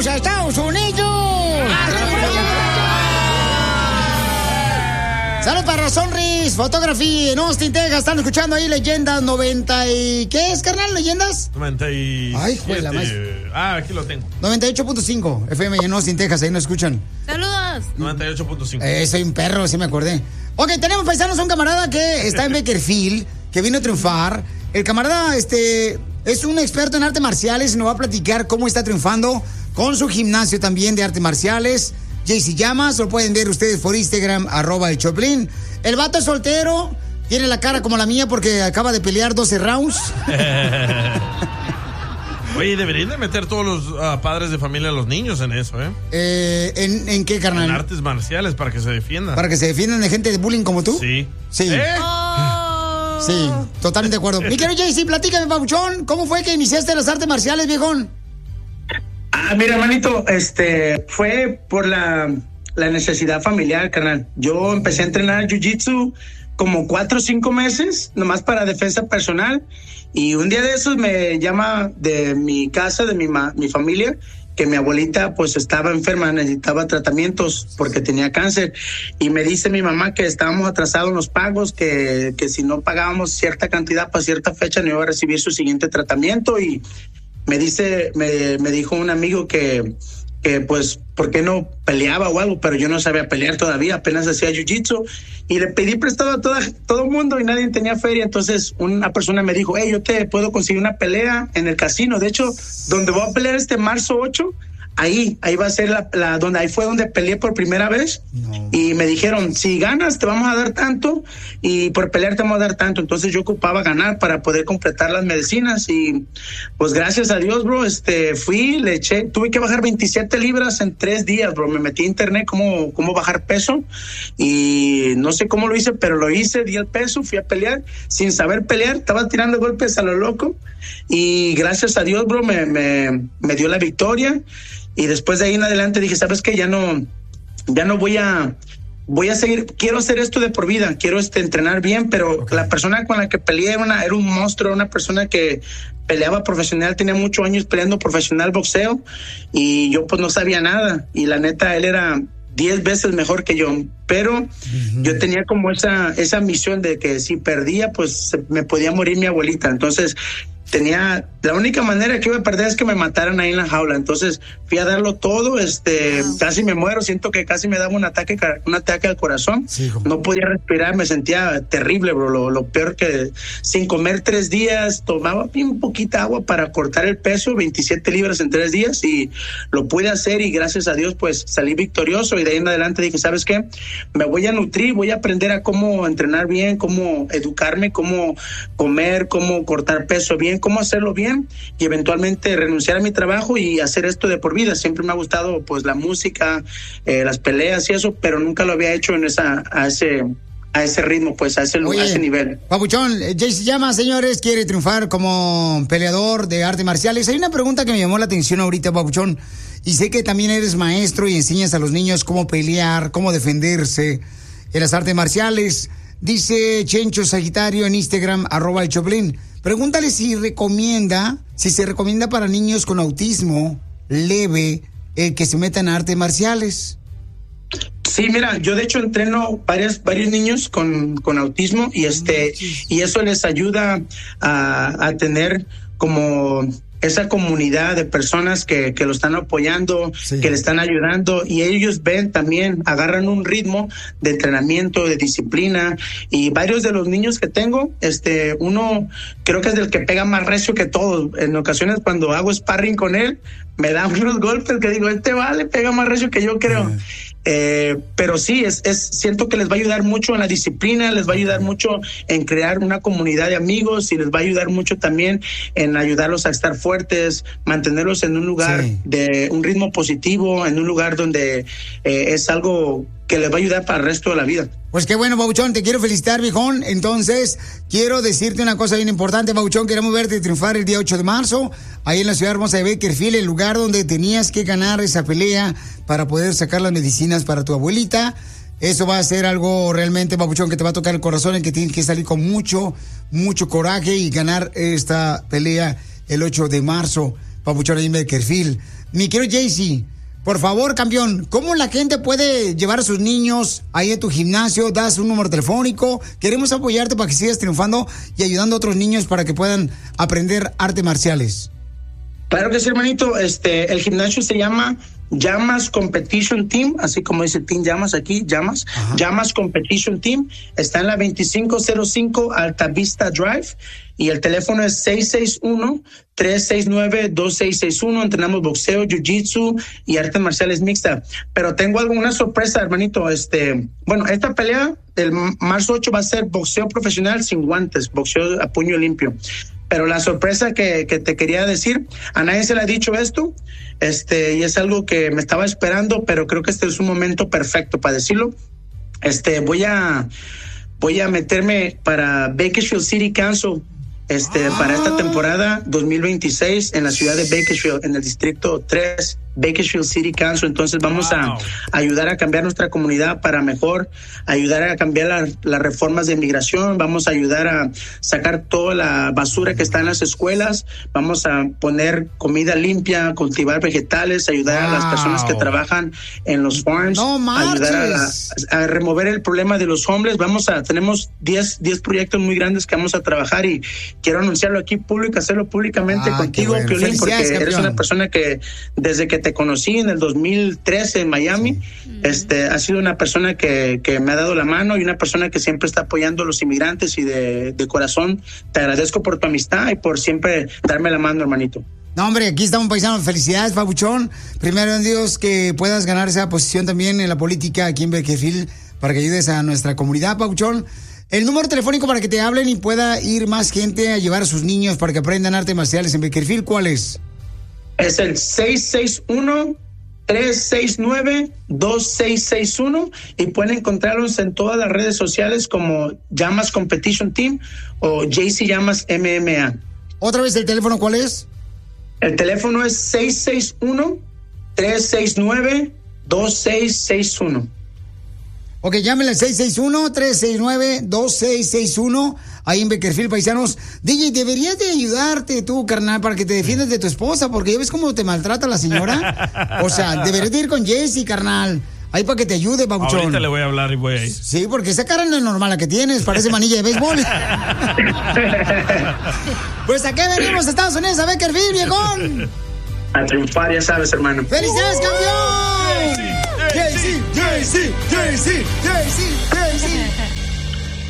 ¡Vamos a Estados Unidos! Saludos para Sonris Photography en Austin, Texas. Están escuchando ahí Leyendas 90 y... ¿Qué es, carnal? ¿Leyendas? 97. Ay, juela, más. Aquí lo tengo. 98.5 FM en Austin, Texas. Ahí nos escuchan. ¡Saludos! 98.5. Soy un perro, sí me acordé. Ok, tenemos paisanos a un camarada que está en Bakersfield, que vino a triunfar. El camarada, es un experto en artes marciales y nos va a platicar cómo está triunfando con su gimnasio también de artes marciales. JC Llamas, lo pueden ver ustedes por Instagram, @el Choplin. El vato es soltero, tiene la cara como la mía porque acaba de pelear 12 rounds. Oye, deberían de meter todos los padres de familia a los niños en eso, ¿En qué, carnal? En artes marciales, para que se defiendan. ¿Para que se defiendan de gente de bullying como tú? Sí. Sí. Sí, totalmente de acuerdo. Mi querido JC, platícame, papuchón, ¿cómo fue que iniciaste las artes marciales, viejón? Mira, hermanito, fue por la necesidad familiar, carnal. Yo empecé a entrenar jiu-jitsu como 4 o 5 meses, nomás para defensa personal. Y un día de esos me llama de mi casa, de mi familia, que mi abuelita pues estaba enferma, necesitaba tratamientos porque tenía cáncer. Y me dice mi mamá que estábamos atrasados en los pagos, que si no pagábamos cierta cantidad para cierta fecha no iba a recibir su siguiente tratamiento. Y me dijo un amigo que pues, ¿por qué no peleaba o algo? Pero yo no sabía pelear todavía, apenas hacía jiu-jitsu. Y le pedí prestado a todo el mundo y nadie tenía feria. Entonces una persona me dijo, yo te puedo conseguir una pelea en el casino. De hecho, donde voy a pelear marzo 8, ahí va a ser ahí fue donde peleé por primera vez. No. Y me dijeron, si ganas te vamos a dar tanto y por pelear te vamos a dar tanto. Entonces yo ocupaba ganar para poder completar las medicinas y pues gracias a Dios, bro, fui, tuve que bajar 27 libras en 3 días, bro. Me metí a internet cómo bajar peso y no sé cómo lo hice, pero lo hice, di el peso, fui a pelear sin saber pelear, estaba tirando golpes a lo loco y gracias a Dios, bro, me dio la victoria. Y después de ahí en adelante dije, ¿sabes qué? Ya no voy a seguir, quiero hacer esto de por vida, quiero entrenar bien, pero la persona con la que peleé era un monstruo, una persona que peleaba profesional, tenía muchos años peleando profesional boxeo y yo pues no sabía nada y la neta él era 10 veces mejor que yo, pero yo tenía como esa misión de que si perdía pues me podía morir mi abuelita, entonces la única manera que iba a perder es que me mataran ahí en la jaula. Entonces fui a darlo todo, casi me muero, siento que casi me daba un ataque al corazón. Sí, no podía respirar, me sentía terrible, bro. Lo peor que sin comer 3 días, tomaba bien poquita agua para cortar el peso, 27 libras en 3 días y lo pude hacer y gracias a Dios pues salí victorioso y de ahí en adelante dije, ¿sabes qué? Me voy a nutrir, voy a aprender a cómo entrenar bien, cómo educarme, cómo comer, cómo cortar peso bien, cómo hacerlo bien y eventualmente renunciar a mi trabajo y hacer esto de por vida. Siempre me ha gustado pues la música, las peleas y eso, pero nunca lo había hecho a ese ritmo, pues a ese nivel. Papuchón, JC Llamas, señores, quiere triunfar como peleador de artes marciales. Hay una pregunta que me llamó la atención ahorita, Papuchón, y sé que también eres maestro y enseñas a los niños cómo pelear, cómo defenderse en las artes marciales. Dice Chencho Sagitario en Instagram, @el Choplin. Pregúntale si se recomienda para niños con autismo leve que se metan a artes marciales. Sí, mira, yo de hecho entreno varios niños con autismo y y eso les ayuda a tener como esa comunidad de personas que lo están apoyando, sí, que le están ayudando y ellos ven también, agarran un ritmo de entrenamiento, de disciplina y varios de los niños que tengo, uno creo que es el que pega más recio que todos. En ocasiones cuando hago sparring con él, me dan unos golpes que digo, pega más recio que yo creo. Pero sí, siento que les va a ayudar mucho en la disciplina, les va a ayudar mucho en crear una comunidad de amigos y les va a ayudar mucho también en ayudarlos a estar fuertes, mantenerlos en un lugar de un ritmo positivo, en un lugar donde es algo que les va a ayudar para el resto de la vida. Pues qué bueno, Pabuchón, te quiero felicitar, viejón. Entonces, quiero decirte una cosa bien importante, Pabuchón, queremos verte triunfar el día 8 de marzo, ahí en la ciudad hermosa de Bakersfield, el lugar donde tenías que ganar esa pelea para poder sacar las medicinas para tu abuelita. Eso va a ser algo realmente, Pabuchón, que te va a tocar el corazón, en que tienes que salir con mucho coraje y ganar esta pelea el 8 de marzo. papuchón, ahí en Bakersfield. Mi querido Jaycee, por favor, campeón, ¿cómo la gente puede llevar a sus niños ahí a tu gimnasio? Das un número telefónico. Queremos apoyarte para que sigas triunfando y ayudando a otros niños para que puedan aprender artes marciales. Claro que sí, hermanito. El gimnasio se llama Llamas Competition Team, así como dice Team Llamas aquí, Llamas. Ajá. Llamas Competition Team. Está en la 2505 Alta Vista Drive y el teléfono es 661-369-2661. Entrenamos boxeo, jiu-jitsu y artes marciales mixtas. Pero tengo alguna sorpresa, hermanito. Bueno, esta pelea del marzo 8 va a ser boxeo profesional sin guantes, boxeo a puño limpio. Pero la sorpresa que te quería decir, a nadie se le ha dicho esto, y es algo que me estaba esperando, pero creo que este es un momento perfecto para decirlo. Voy a meterme para Bakersfield City Council, para esta temporada 2026 en la ciudad de Bakersfield, en el distrito 3, Bakersfield City Council. Entonces vamos a ayudar a cambiar nuestra comunidad para mejor, ayudar a cambiar las reformas de inmigración, vamos a ayudar a sacar toda la basura que está en las escuelas, vamos a poner comida limpia, cultivar vegetales, ayudar a las personas que trabajan en los farms, ayudar a remover el problema de los homeless. Tenemos 10 proyectos muy grandes que vamos a trabajar y quiero anunciarlo aquí hacerlo públicamente contigo, Piolín, porque eres una persona que desde que te conocí en el 2013 en Miami, has sido una persona que me ha dado la mano y una persona que siempre está apoyando a los inmigrantes y de corazón te agradezco por tu amistad y por siempre darme la mano, hermanito. No, hombre, aquí estamos paisanos. Felicidades, papuchón. Primero en Dios que puedas ganar esa posición también en la política aquí en Bakersfield para que ayudes a nuestra comunidad, papuchón. El número telefónico para que te hablen y pueda ir más gente a llevar a sus niños para que aprendan artes marciales en Bakersfield, ¿cuál es? Es el 661-369-2661 y pueden encontrarlos en todas las redes sociales como Llamas Competition Team o Jaycee Llamas MMA. ¿Otra vez el teléfono cuál es? El teléfono es 661-369-2661. Ok, llámenle al 661-369-2661 ahí en Bakersfield, paisanos. DJ, deberías de ayudarte tú, carnal, para que te defiendas de tu esposa, porque ya ves cómo te maltrata la señora. O sea, deberías de ir con Jaycee, carnal. Ahí para que te ayude, papuchón. Ahorita le voy a hablar y voy a ir. Sí, porque esa cara no es normal la que tienes, parece manilla de béisbol. Pues ¿a qué venimos a Estados Unidos, a Bakersfield, viejón? A triunfar, ya sabes, hermano. ¡Felicidades, campeón! Jaycee, Jaycee, Jaycee, Jaycee, Jaycee.